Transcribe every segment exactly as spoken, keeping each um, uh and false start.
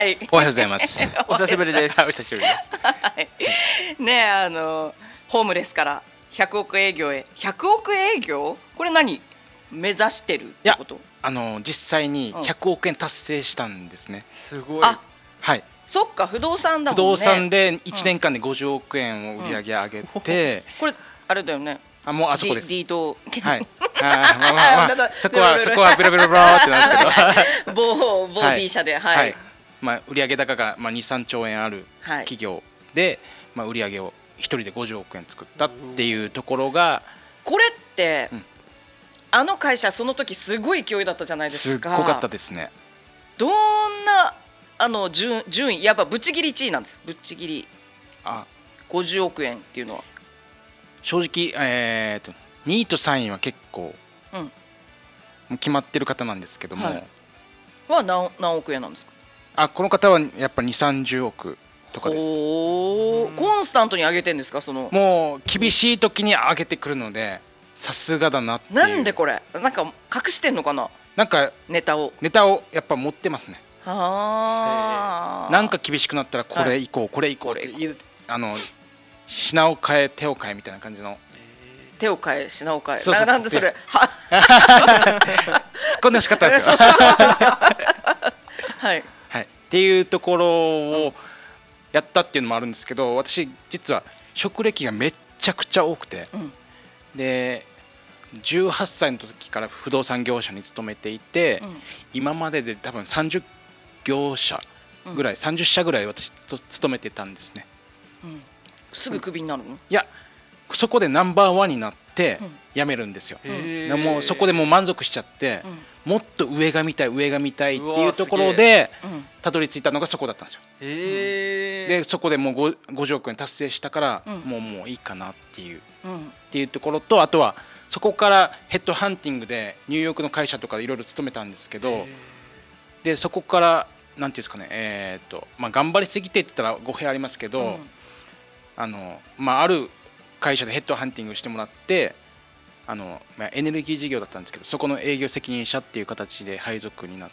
はいおはようございます。 お久しぶりです。 お久しぶりです。 はいねえ、あのホームレスからひゃくおく営業へ。ひゃくおく営業、これ何目指してるってこと？ あの実際にひゃくおくえん達成したんですね。 すごい。 あ、 はい。 そっか、不動産だ不もんね。 動産でいちねんかんでごじゅうおくえんを売り上げ上げて、 これあれだよね。 あ、もうあそこです。 D とはいあーまあまあまあそこはそこはブラブラブラってなんですけど某某 D 社で、はい、 はいまあ、売上高がまあに、さんちょうえんある企業で、まあ、売上を一人でごじゅうおくえん作ったっていうところが、 これって、 うん、 あの会社その時すごい勢いだったじゃないですか。 すっごかったですね。 どんなあの 順, 順位、やっぱぶっちぎりいちいなんです。ぶっちぎりあごじゅうおくえんっていうのは正直、えー、とにいとさんいは結構、うん、もう決まってる方なんですけども、はい、 は 何, 何億円なんですか？ あ、この方はやっぱに、さんじゅうおくとかです。 おー、コンスタントに上げてんですか？そのもう厳しい時に上げてくるので、さすがだなっていう。 なんでこれなんか隠してんのかな。 なんかネタをネタをやっぱ持ってますね。 はなんか厳しくなったらこれいこう、はい、これいこうっていう、あの品を変え手を変えみたいな感じの。 手を変え品を変え、 そうそうそう、 なんでそれ突っ込んでほしかったですよはいはい、っていうところをやったっていうのもあるんですけど、私実は職歴がめちゃくちゃ多くて、うん、でじゅうはっさいの時から不動産業者に勤めていて、うん、今までで多分さんじゅっぎょうしゃぐらい、うん、さんじゅっしゃぐらい私と勤めてたんですね、 うん、すぐクビになるの？ いや、そこでナンバーワンになって辞めるんですよ、うん、もうそこでもう満足しちゃって、うん、もっと上が見たい上が見たいっていうところでたどり着いたのがそこだったんですよ。へー。でそこでもうごじゅうおくえん達成したから、うん、もうもういいかなっていう、うん、っていうところと、あとはそこからヘッドハンティングでニューヨークの会社とかいろいろ勤めたんですけど、でそこからなんていうんですかね、えーとまあ、頑張りすぎてって言ったら語弊ありますけど、うん、あのまあ、ある会社でヘッドハンティングしてもらって、あの、まあ、エネルギー事業だったんですけど、そこの営業責任者っていう形で配属になって、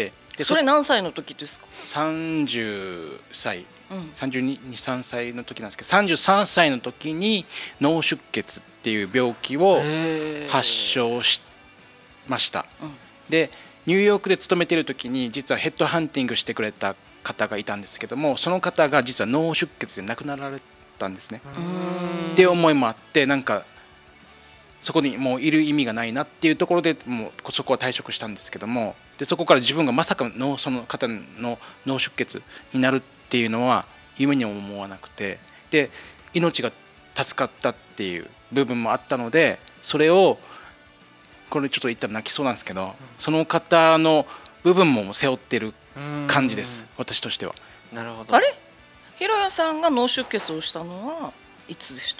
でそれ何歳の時ですか？ さんじゅっさい、うん、さんじゅうに、さんさいの時なんですけど、さんじゅうさんさいの時に脳出血っていう病気を発症しました、うん、でニューヨークで勤めている時に実はヘッドハンティングしてくれた方がいたんですけども、その方が実は脳出血で亡くなられたんですね。っていう思いもあって、なんかそこにもういる意味がないなっていうところでもうそこは退職したんですけども、でそこから自分がまさかのその方の脳出血になるっていうのは夢にも思わなくて、で命が助かったっていう部分もあったので、それをこれちょっと言ったら泣きそうなんですけど、その方の部分も背負ってる感じです、私としては。 なるほど。 あれ、ひろやさんが脳出血をしたのはいつでした？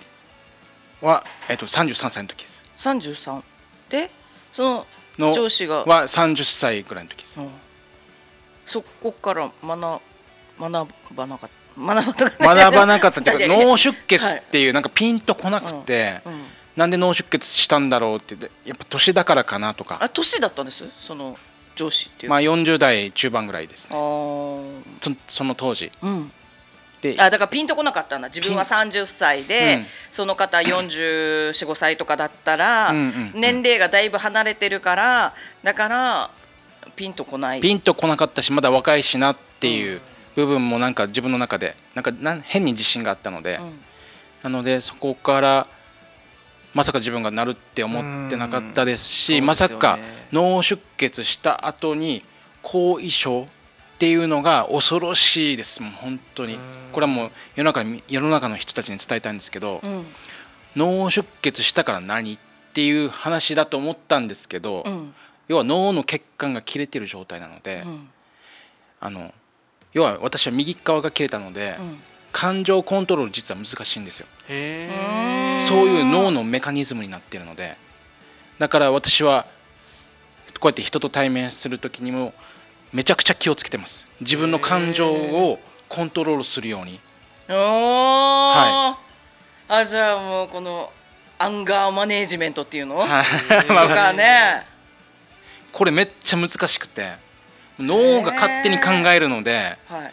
は、えっと、さんじゅうさんさいの時です。 さんじゅうさんでその上司がはさんじゅっさいぐらいの時です、うん、 そこから学学ばなかった学ばなかったっていうか脳出血っていうなんかピンとこなくて、はい、うんうん、なんで脳出血したんだろうってやっぱ年だからかなとか。 あ、年だったんです、その上司っていう。 まあよんじゅうだいちゅうばんぐらいですね。あ そ, その当時、うん、 であだからピンとこなかったんだ。自分はさんじゅっさいで、うん、その方よんじゅうよん、ごさいとかだったら、うんうんうん、年齢がだいぶ離れてるから、だからピンとこない。 ピンとこなかったし、まだ若いしなっていう部分もなんか自分の中でなんかなん変に自信があったので、うん、なのでそこからまさか自分がなるって思ってなかったですし、まさか脳出血した後に後遺症っていうのが恐ろしいです。もう本当にこれはもう世の中に世の中の人たちに伝えたいんですけど、うん、脳出血したから何っていう話だと思ったんですけど、うん、要は脳の血管が切れてる状態なので、うん、あの要は私は右側が切れたので、うん、感情コントロール実は難しいんですよ。へー。そういう脳のメカニズムになっているので、だから私はこうやって人と対面する時にもめちゃくちゃ気をつけてます。自分の感情をコントロールするように。 おー、はい、あ、じゃあもうこのアンガーマネージメントっていうのとかねこれめっちゃ難しくて、 脳が勝手に考えるので、